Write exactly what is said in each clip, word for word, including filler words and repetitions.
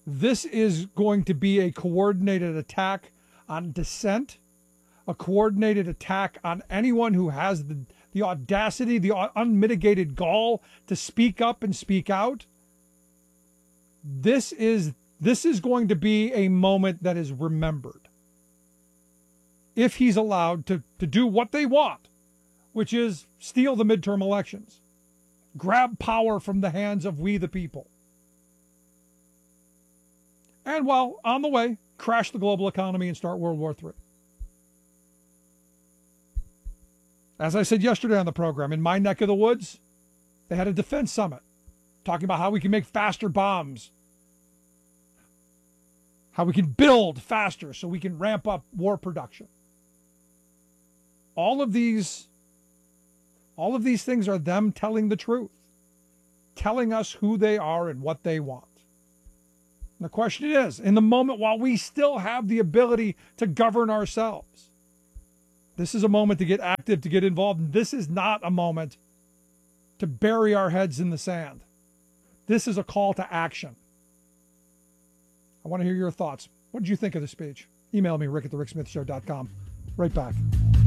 This is going to be a coordinated attack on dissent, a coordinated attack on anyone who has the, the audacity, the unmitigated gall to speak up and speak out. This is this is going to be a moment that is remembered. If he's allowed to, to do what they want, which is steal the midterm elections, grab power from the hands of we the people. And while on the way, crash the global economy and start World War Three. As I said yesterday on the program, in my neck of the woods, they had a defense summit talking about how we can make faster bombs, how we can build faster so we can ramp up war production. All of these, all of these things are them telling the truth, telling us who they are and what they want. And the question is, in the moment while we still have the ability to govern ourselves, this is a moment to get active, to get involved. This is not a moment to bury our heads in the sand. This is a call to action. I want to hear your thoughts. What did you think of the speech? Email me, rick at the rick smith show dot com. Right back.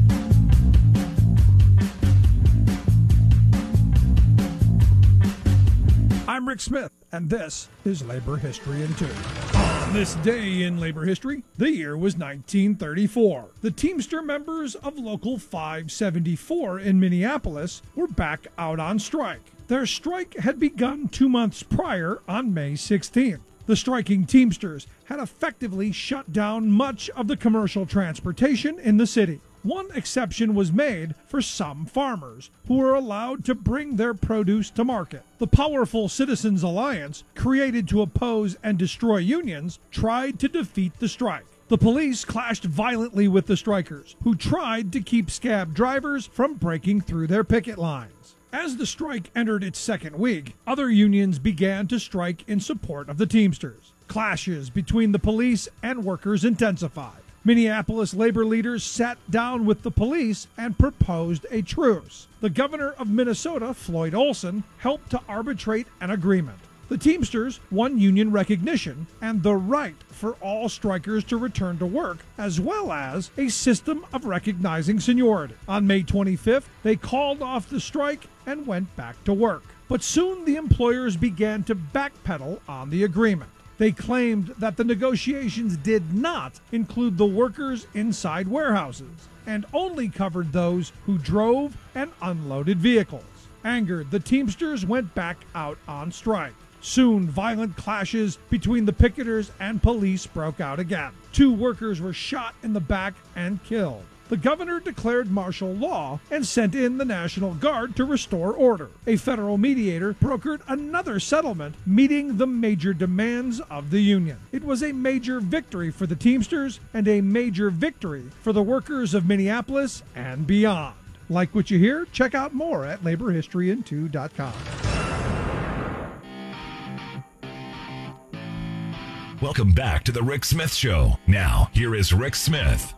I'm Rick Smith, and this is Labor History in Two. On this day in labor history, the year was nineteen thirty-four. The Teamster members of Local five seventy-four in Minneapolis were back out on strike. Their strike had begun two months prior on May sixteenth. The striking Teamsters had effectively shut down much of the commercial transportation in the city. One exception was made for some farmers who were allowed to bring their produce to market. The powerful Citizens Alliance, created to oppose and destroy unions, tried to defeat the strike. The police clashed violently with the strikers, who tried to keep scab drivers from breaking through their picket lines. As the strike entered its second week, other unions began to strike in support of the Teamsters. Clashes between the police and workers intensified. Minneapolis labor leaders sat down with the police and proposed a truce. The governor of Minnesota, Floyd Olson, helped to arbitrate an agreement. The Teamsters won union recognition and the right for all strikers to return to work, as well as a system of recognizing seniority. On May twenty-fifth, they called off the strike and went back to work. But soon the employers began to backpedal on the agreement. They claimed that the negotiations did not include the workers inside warehouses and only covered those who drove and unloaded vehicles. Angered, the Teamsters went back out on strike. Soon, violent clashes between the picketers and police broke out again. Two workers were shot in the back and killed. The governor declared martial law and sent in the National Guard to restore order. A federal mediator brokered another settlement meeting the major demands of the union. It was a major victory for the Teamsters and a major victory for the workers of Minneapolis and beyond. Like what you hear? Check out more at labor history in two dot com. Welcome back to the Rick Smith Show. Now, here is Rick Smith.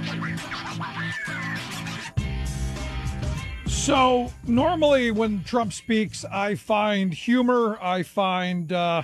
So, normally when Trump speaks, I find humor, I find, uh,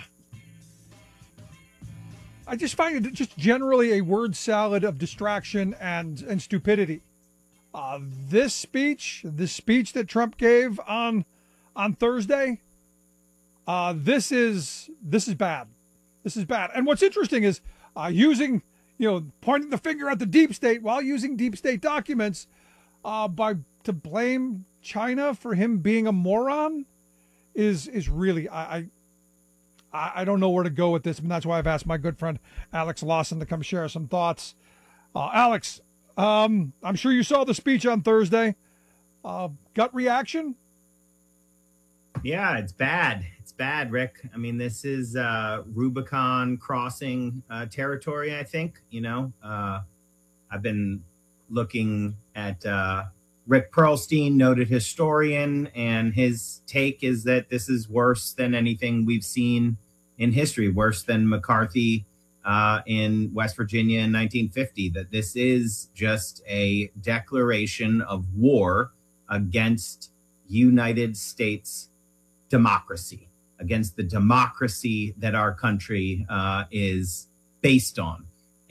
I just find it just generally a word salad of distraction and, and stupidity. Uh, this speech, this speech that Trump gave on, on Thursday, uh, this is, this is bad. This is bad. And what's interesting is uh, using, you know, pointing the finger at the deep state while using deep state documents uh, by to blame China for him being a moron is is really, I, I I don't know where to go with this. And that's why I've asked my good friend Alex Lawson to come share some thoughts. Uh, Alex, um, I'm sure you saw the speech on Thursday. Uh, gut reaction? Yeah, it's bad. It's bad, Rick. I mean, this is uh, Rubicon crossing uh, territory, I think. You know, uh, I've been looking at uh, Rick Perlstein, noted historian, and his take is that this is worse than anything we've seen in history, worse than McCarthy uh, in West Virginia in nineteen fifty, that this is just a declaration of war against United States democracy. against the democracy that our country uh, is based on.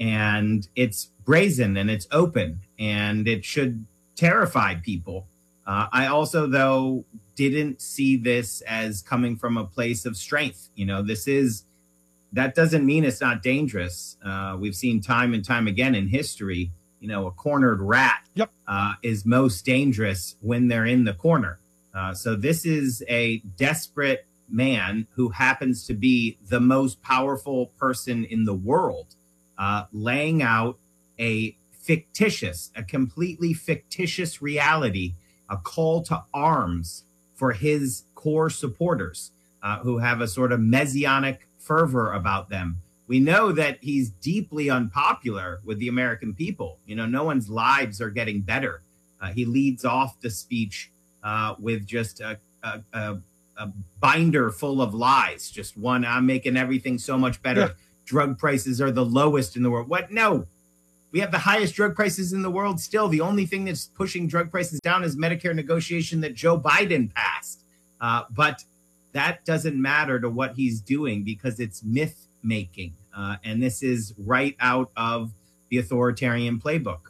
And it's brazen and it's open, and it should terrify people. Uh, I also, though, didn't see this as coming from a place of strength. You know, this is, that doesn't mean it's not dangerous. Uh, we've seen time and time again in history, you know, a cornered rat yep. uh, is most dangerous when they're in the corner. Uh, so this is a desperate man who happens to be the most powerful person in the world, uh, laying out a fictitious, a completely fictitious reality, a call to arms for his core supporters uh, who have a sort of messianic fervor about them. We know that he's deeply unpopular with the American people. You know, no one's lives are getting better. Uh, he leads off the speech uh, with just a, a, a, a binder full of lies. Just one, I'm making everything so much better. Yeah. Drug prices are the lowest in the world. What? No. We have the highest drug prices in the world still. The only thing that's pushing drug prices down is Medicare negotiation that Joe Biden passed. Uh, but that doesn't matter to what he's doing because it's myth making. Uh, and this is right out of the authoritarian playbook.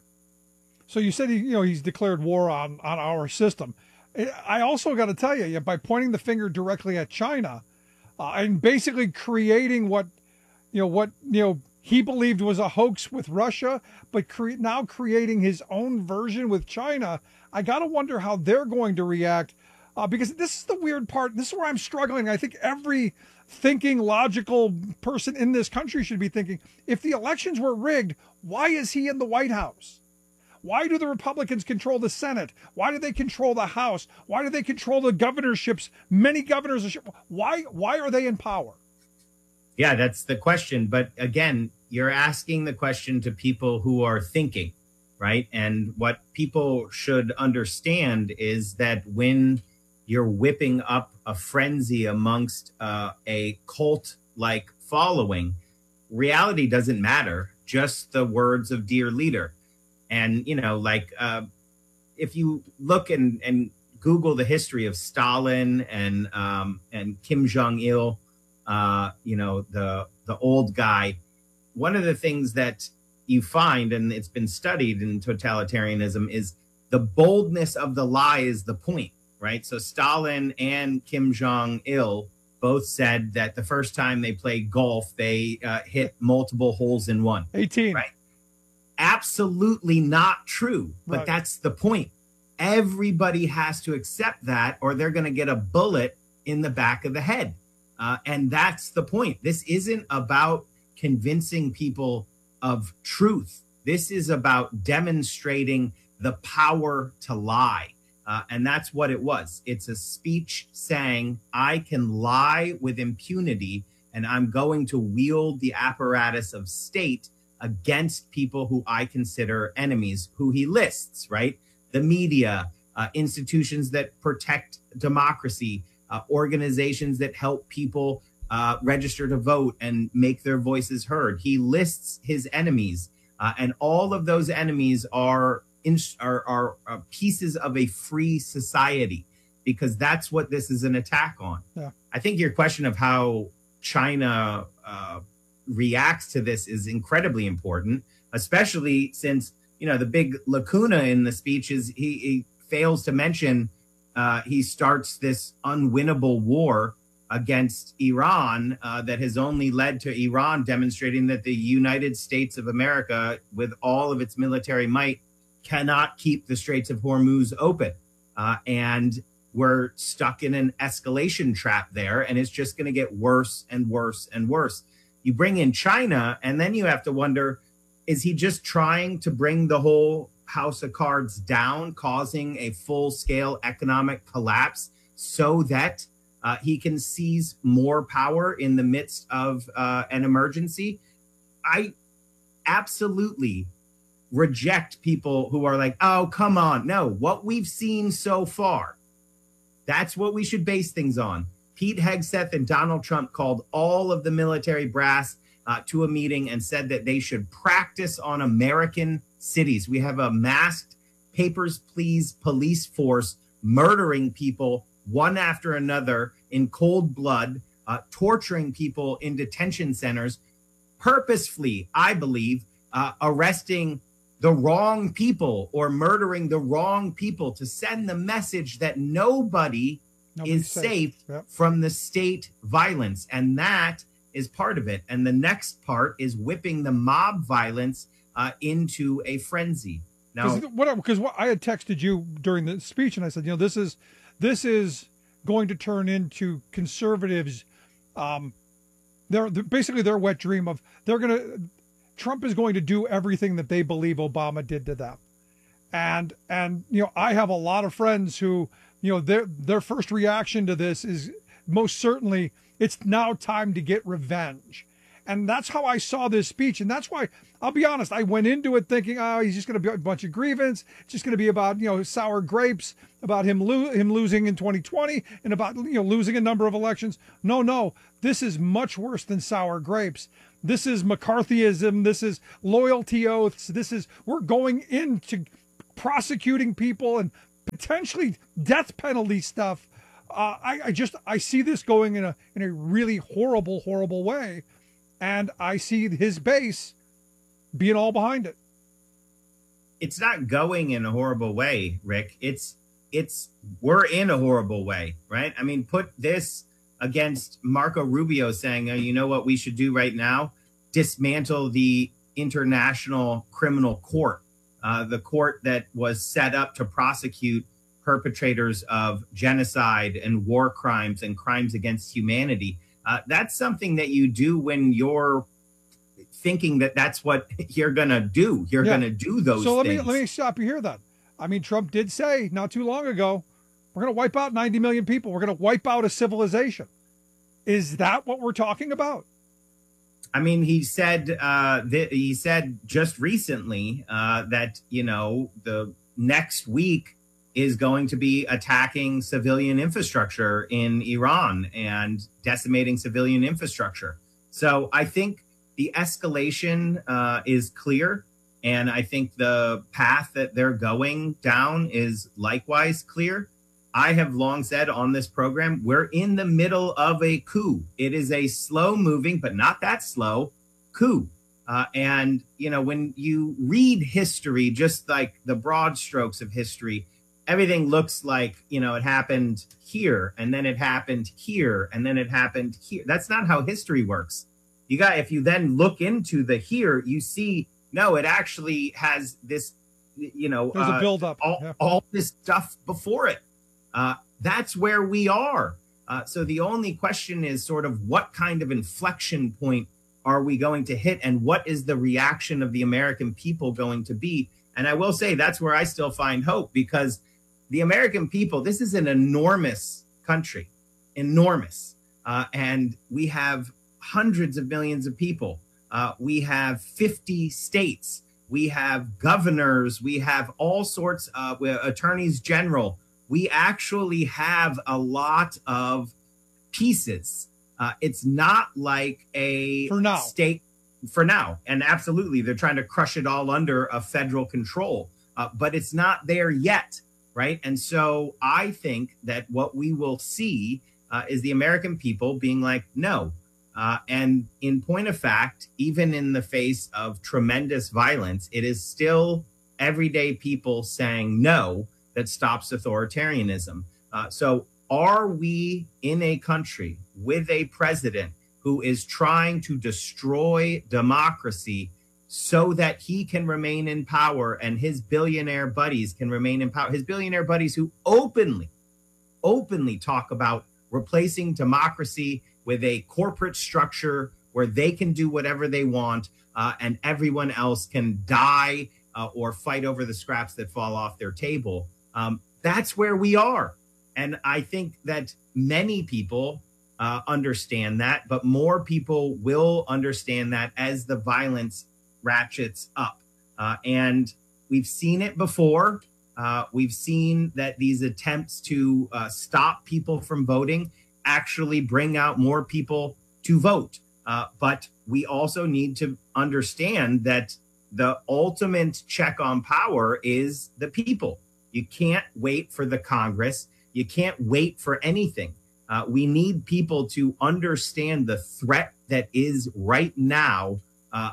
So you said, he, you know, he's declared war on, on our system. I also got to tell you, by pointing the finger directly at China uh, and basically creating what, you know, what, you know, he believed was a hoax with Russia, but cre- now creating his own version with China, I got to wonder how they're going to react uh, because this is the weird part. This is where I'm struggling. I think every thinking, logical person in this country should be thinking, if the elections were rigged, why is he in the White House? Why do the Republicans control the Senate? Why do they control the House? Why do they control the governorships? Many governors. Why, why are they in power? Yeah, that's the question. But again, you're asking the question to people who are thinking, right? And what people should understand is that when you're whipping up a frenzy amongst uh, a cult-like following, reality doesn't matter, just the words of dear leader. And, you know, like uh, if you look and, and Google the history of Stalin and um, and Kim Jong-il, uh, you know, the the old guy, one of the things that you find, and it's been studied in totalitarianism, is the boldness of the lie is the point, right? So Stalin and Kim Jong-il both said that the first time they played golf, they uh, hit multiple holes in one. eighteen. Right? Absolutely not true, but right. That's the point. Everybody has to accept that or they're going to get a bullet in the back of the head. Uh, and that's the point. This isn't about convincing people of truth. This is about demonstrating the power to lie. Uh, and that's what it was. It's a speech saying, I can lie with impunity and I'm going to wield the apparatus of state against people who I consider enemies, who he lists, right? The media, uh, institutions that protect democracy, uh, organizations that help people uh, register to vote and make their voices heard. He lists his enemies, uh, and all of those enemies are, in, are, are, are pieces of a free society, because that's what this is an attack on. Yeah. I think your question of how China uh, reacts to this is incredibly important, especially since, you know, the big lacuna in the speech is he, he fails to mention uh, he starts this unwinnable war against Iran uh, that has only led to Iran demonstrating that the United States of America, with all of its military might, cannot keep the Straits of Hormuz open. Uh, and we're stuck in an escalation trap there, and it's just going to get worse and worse and worse. You bring in China, and then you have to wonder, is he just trying to bring the whole house of cards down, causing a full-scale economic collapse so that uh, he can seize more power in the midst of uh, an emergency? I absolutely reject people who are like, oh, come on. No, what we've seen so far, that's what we should base things on. Pete Hegseth and Donald Trump called all of the military brass uh, to a meeting and said that they should practice on American cities. We have a masked papers, please police force murdering people one after another in cold blood uh, torturing people in detention centers, purposefully, I believe, uh, arresting the wrong people or murdering the wrong people to send the message that nobody Nobody's is safe, safe yep. from the state violence. And that is part of it. And the next part is whipping the mob violence uh, into a frenzy. Now, because what I had texted you during the speech, and I said, you know, this is this is going to turn into conservatives. Um, they're, they're basically their wet dream of they're going to Trump is going to do everything that they believe Obama did to them. And and you know, I have a lot of friends who, you know, their their first reaction to this is most certainly it's now time to get revenge. And that's how I saw this speech. And that's why, I'll be honest, I went into it thinking, oh, he's just going to be a bunch of grievance. It's just going to be about, you know, sour grapes, about him lo- him losing in twenty twenty and about, you know, losing a number of elections. No, no, this is much worse than sour grapes. This is McCarthyism. This is loyalty oaths. This is, we're going into prosecuting people and potentially death penalty stuff. Uh, I, I just, I see this going in a, in a really horrible, horrible way. And I see his base being all behind it. It's not going in a horrible way, Rick. It's, it's, we're in a horrible way, right? I mean, put this against Marco Rubio saying, oh, you know what we should do right now? Dismantle the International Criminal Court, uh, the court that was set up to prosecute perpetrators of genocide and war crimes and crimes against humanity. Uh, that's something that you do when you're thinking that that's what you're going to do. You're yeah. going to do those so let things. me let me stop you here then. I mean, Trump did say not too long ago, we're going to wipe out ninety million people. We're going to wipe out a civilization. Is that what we're talking about? I mean, he said uh, th- he said just recently uh, that, you know, the next week is going to be attacking civilian infrastructure in Iran and decimating civilian infrastructure. So I think the escalation uh, is clear. And I think the path that they're going down is likewise clear. I have long said on this program, we're in the middle of a coup. It is a slow moving, but not that slow, coup. Uh, and, you know, when you read history, just like the broad strokes of history, everything looks like, you know, it happened here and then it happened here and then it happened here. That's not how history works. You got, if you then look into the here, you see, no, it actually has this, you know, there's uh, a buildup, all, yeah. all this stuff before it. Uh, that's where we are. Uh, so the only question is sort of what kind of inflection point are we going to hit and what is the reaction of the American people going to be? And I will say that's where I still find hope, because the American people, this is an enormous country, enormous. Uh, and we have hundreds of millions of people. Uh, we have fifty states. We have governors. We have all sorts of uh, attorneys general. We actually have a lot of pieces. Uh, it's not like a for now. state for now. And absolutely, they're trying to crush it all under a federal control. Uh, but it's not there yet. Right. And so I think that what we will see uh, is the American people being like, no. Uh, and in point of fact, even in the face of tremendous violence, it is still everyday people saying no that stops authoritarianism. Uh, so are we in a country with a president who is trying to destroy democracy so that he can remain in power and his billionaire buddies can remain in power? His billionaire buddies who openly, openly talk about replacing democracy with a corporate structure where they can do whatever they want uh, and everyone else can die uh, or fight over the scraps that fall off their table. Um, that's where we are. And I think that many people uh, understand that, but more people will understand that as the violence ratchets up. Uh, and we've seen it before. Uh, we've seen that these attempts to uh, stop people from voting actually bring out more people to vote. Uh, but we also need to understand that the ultimate check on power is the people. You can't wait for the Congress. You can't wait for anything. Uh, we need people to understand the threat that is right now uh,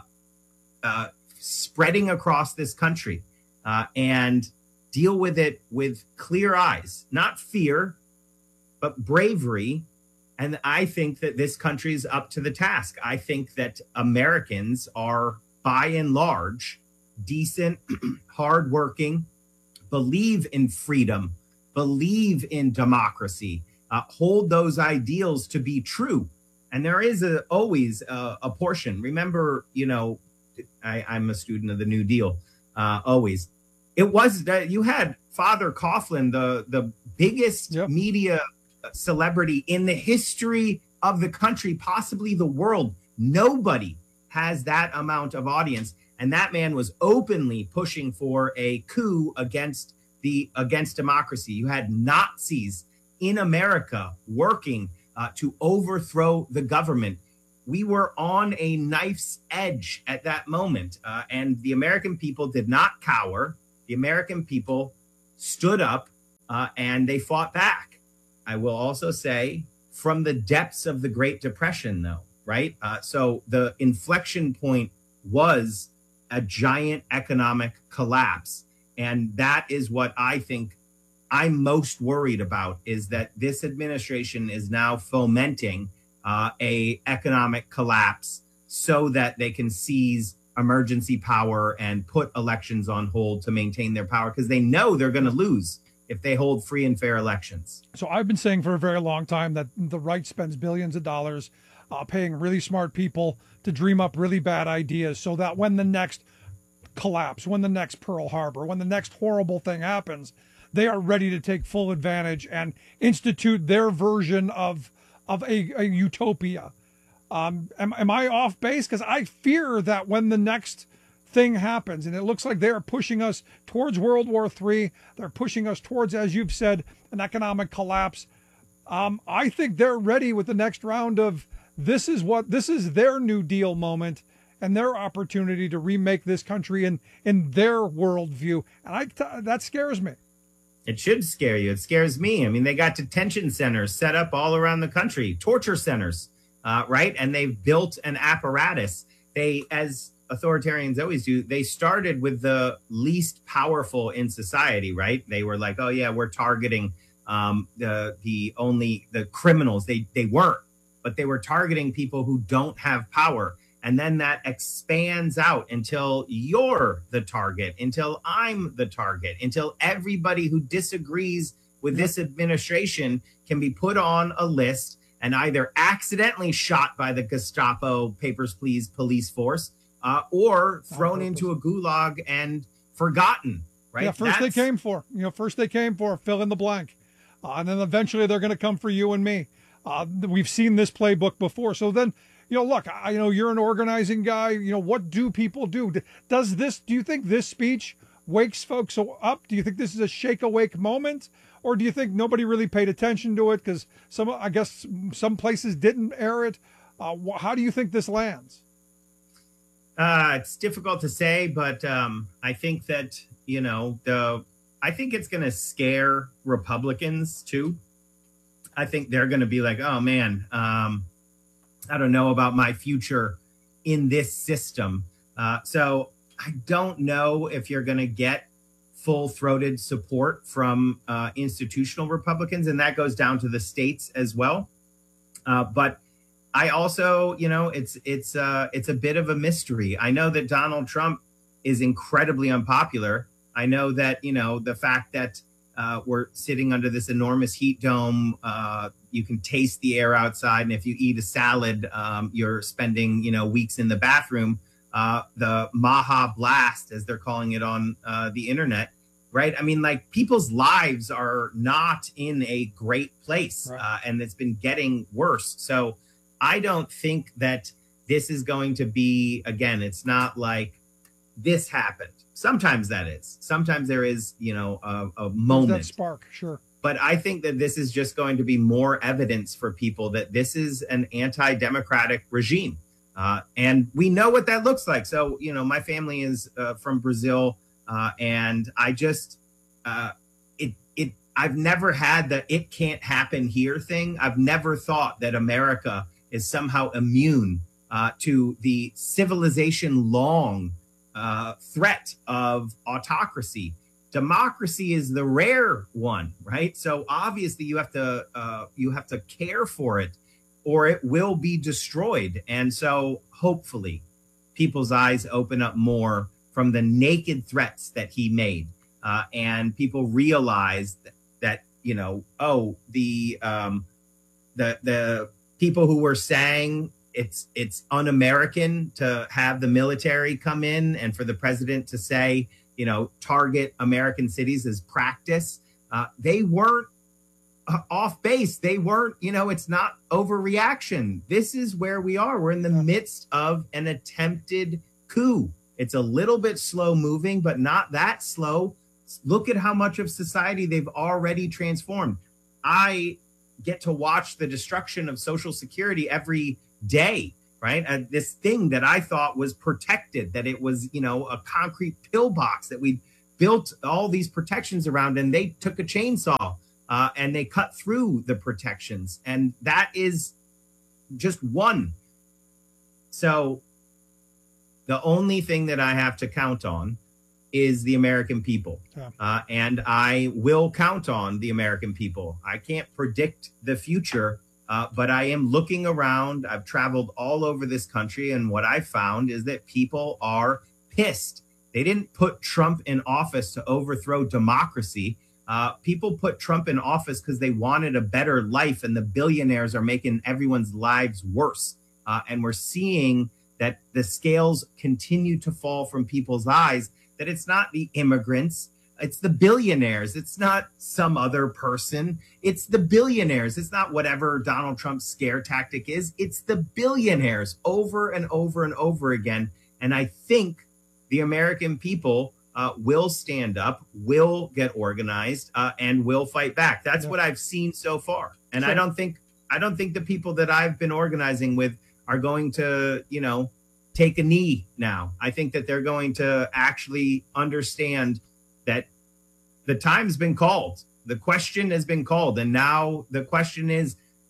uh, spreading across this country uh, and deal with it with clear eyes, not fear, but bravery. And I think that this country is up to the task. I think that Americans are, by and large, decent, hardworking, believe in freedom, believe in democracy, uh, hold those ideals to be true. And there is a, always a, a portion. Remember, you know, I, I'm a student of the New Deal, uh, always. It was that you had Father Coughlin, the, the biggest yep. media celebrity in the history of the country, possibly the world. Nobody has that amount of audience. And that man was openly pushing for a coup against the against democracy. You had Nazis in America working uh, to overthrow the government. We were on a knife's edge at that moment. Uh, and the American people did not cower. The American people stood up uh, and they fought back. I will also say from the depths of the Great Depression, though, right? Uh, so the inflection point was a giant economic collapse. And that is what I think I'm most worried about, is that this administration is now fomenting uh, a economic collapse so that they can seize emergency power and put elections on hold to maintain their power, because they know they're going to lose if they hold free and fair elections. So I've been saying for a very long time that the right spends billions of dollars uh, paying really smart people to dream up really bad ideas so that when the next collapse, when the next Pearl Harbor, when the next horrible thing happens, they are ready to take full advantage and institute their version of of a, a utopia. Um, am, am I off base? Because I fear that when the next thing happens, and it looks like they are pushing us towards World War Three, they're pushing us towards, as you've said, an economic collapse. Um, I think they're ready with the next round of this is what this is their New Deal moment and their opportunity to remake this country in in their worldview, and I that scares me. It should scare you. It scares me. I mean, they got detention centers set up all around the country, torture centers, uh, right? And they've built an apparatus. They, as authoritarians always do, they started with the least powerful in society, right? They were like, oh yeah, we're targeting um, the the only the criminals. They they weren't, but they were targeting people who don't have power. And then that expands out until you're the target, until I'm the target, until everybody who disagrees with this administration can be put on a list and either accidentally shot by the Gestapo Papers, Please police force uh, or thrown into a gulag and forgotten, right? Yeah, first That's... they came for, you know, first they came for, fill in the blank. Uh, and then eventually they're going to come for you and me. Uh, we've seen this playbook before. So then, you know, look, I you know you're an organizing guy. You know, what do people do? Does this? Do you think this speech wakes folks up? Do you think this is a shake awake moment, or do you think nobody really paid attention to it because some, I guess, some places didn't air it? Uh, how do you think this lands? Uh, it's difficult to say, but um, I think that you know the. I think it's going to scare Republicans too. I think they're going to be like, oh man. Um, I don't know about my future in this system. Uh, so I don't know if you're going to get full-throated support from uh, institutional Republicans, and that goes down to the states as well. Uh, but I also, you know, it's it's uh, it's a bit of a mystery. I know that Donald Trump is incredibly unpopular. I know that, you know, the fact that Uh, we're sitting under this enormous heat dome. Uh, you can taste the air outside. And if you eat a salad, um, you're spending, you know, weeks in the bathroom. Uh, the Maha blast, as they're calling it on uh, the internet, right? I mean, like people's lives are not in a great place right. uh, and it's been getting worse. So I don't think that this is going to be, again, it's not like this happened. Sometimes that is. Sometimes there is, you know, a, a moment. That spark, sure. But I think that this is just going to be more evidence for people that this is an anti-democratic regime. Uh, and we know what that looks like. So, you know, my family is uh, from Brazil. Uh, and I just, uh, it, it, I've never had the "it can't happen here" thing. I've never thought that America is somehow immune uh, to the civilization-long uh, threat of autocracy. Democracy is the rare one, right? So obviously you have to uh, you have to care for it, or it will be destroyed. And so hopefully people's eyes open up more from the naked threats that he made, uh, and people realize that, that you know, oh, the um, the the people who were saying it's it's un-American to have the military come in and for the president to say, you know, target American cities as practice. Uh, they weren't uh, off base. They weren't, you know, it's not overreaction. This is where we are. We're in the midst of an attempted coup. It's a little bit slow moving, but not that slow. Look at how much of society they've already transformed. I get to watch the destruction of Social Security every day. Right. And this thing that I thought was protected, that it was, you know, a concrete pillbox that we built all these protections around, and they took a chainsaw uh, and they cut through the protections. And that is just one. So the only thing that I have to count on is the American people. Yeah. Uh, and I will count on the American people. I can't predict the future. Uh, but I am looking around. I've traveled all over this country, and what I found is that people are pissed. They didn't put Trump in office to overthrow democracy. Uh, people put Trump in office because they wanted a better life, and the billionaires are making everyone's lives worse. Uh, and we're seeing that the scales continue to fall from people's eyes, that it's not the immigrants. It's the billionaires. It's not some other person. It's the billionaires. It's not whatever Donald Trump's scare tactic is. It's the billionaires over and over and over again. And I think the American people uh, will stand up, will get organized, uh, and will fight back. That's yeah. what I've seen so far. And sure. I don't think I don't think the people that I've been organizing with are going to, you know, take a knee now. I think that they're going to actually understand that the time's been called. The question has been called. And now the question is,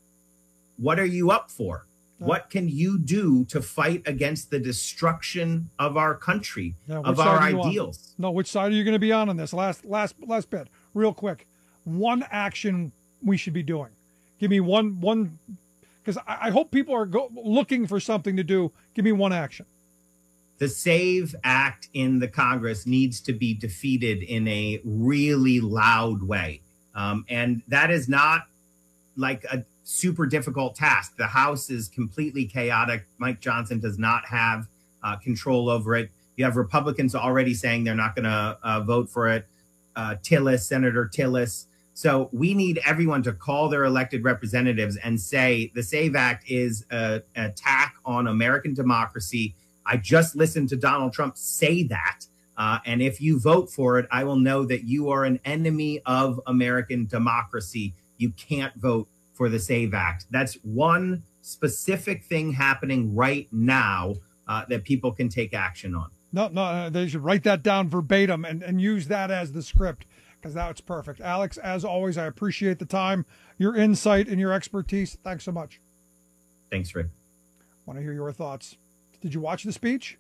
what are you up for? Yeah. What can you do to fight against the destruction of our country, yeah, of our ideals? No, which side are you going to be on on this? Last, last, last bit, real quick. One action we should be doing. Give me one, one, because I, I hope people are go, looking for something to do. Give me one action. The SAVE Act in the Congress needs to be defeated in a really loud way. Um, and that is not like a super difficult task. The House is completely chaotic. Mike Johnson does not have uh, control over it. You have Republicans already saying they're not going to uh, vote for it. Uh, Tillis, Senator Tillis. So we need everyone to call their elected representatives and say the SAVE Act is a, an attack on American democracy. I just listened to Donald Trump say that. Uh, and if you vote for it, I will know that you are an enemy of American democracy. You can't vote for the SAVE Act. That's one specific thing happening right now uh, that people can take action on. No, no, they should write that down verbatim and, and use that as the script, because now it's perfect. Alex, as always, I appreciate the time, your insight, and your expertise. Thanks so much. Thanks, Rick. Want to hear your thoughts. Did you watch the speech?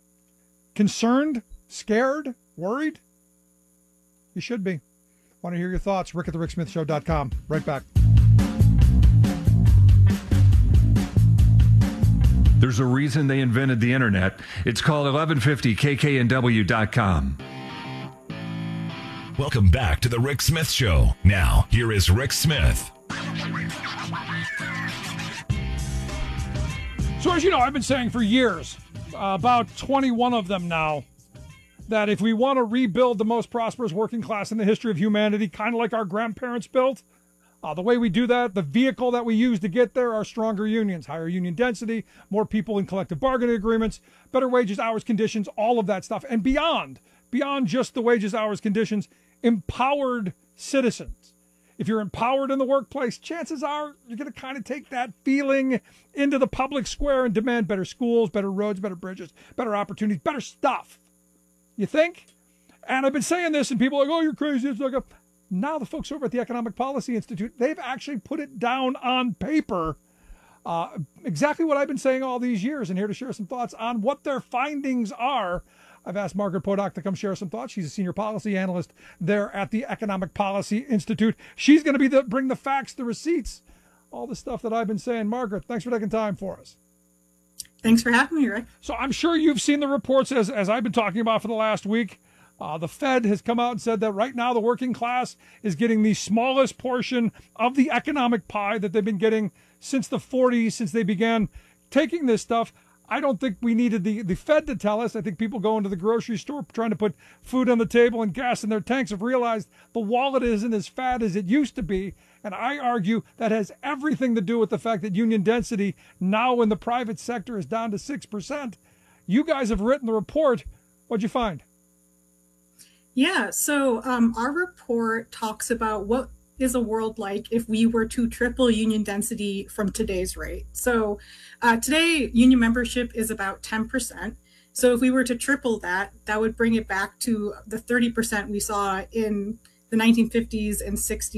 Concerned? Scared? Worried? You should be. Want to hear your thoughts? Rick at the Rick Smith Show dot com. Right back. There's a reason they invented the internet. It's called eleven fifty K K N W dot com. Welcome back to the Rick Smith Show. Now, here is Rick Smith. So as you know, I've been saying for years, uh, about twenty-one of them now, that if we want to rebuild the most prosperous working class in the history of humanity, kind of like our grandparents built, uh, the way we do that, the vehicle that we use to get there are stronger unions, higher union density, more people in collective bargaining agreements, better wages, hours, conditions, all of that stuff. And beyond, beyond just the wages, hours, conditions, empowered citizens. If you're empowered in the workplace, chances are you're going to kind of take that feeling into the public square and demand better schools, better roads, better bridges, better opportunities, better stuff. You think? And I've been saying this, and people are like, oh, you're crazy. It's like a, Now the folks over at the Economic Policy Institute, they've actually put it down on paper. Uh, exactly what I've been saying all these years, and here to share some thoughts on what their findings are. I've asked Margaret Podock to come share some thoughts. She's a senior policy analyst there at the Economic Policy Institute. She's going to be the bring the facts, the receipts, all the stuff that I've been saying. Margaret, thanks for taking time for us. Thanks for having me, Rick. So I'm sure you've seen the reports as, as I've been talking about for the last week. Uh, the Fed has come out and said that right now the working class is getting the smallest portion of the economic pie that they've been getting since the forties, since they began taking this stuff. I don't think we needed the, the Fed to tell us. I think people going to the grocery store trying to put food on the table and gas in their tanks have realized the wallet isn't as fat as it used to be. And I argue that has everything to do with the fact that union density now in the private sector is down to six percent. You guys have written the report. What'd you find? Yeah, so um, our report talks about what is a world like if we were to triple union density from today's rate. So uh, today, union membership is about ten percent. So if we were to triple that, that would bring it back to the thirty percent we saw in the nineteen fifties and sixties.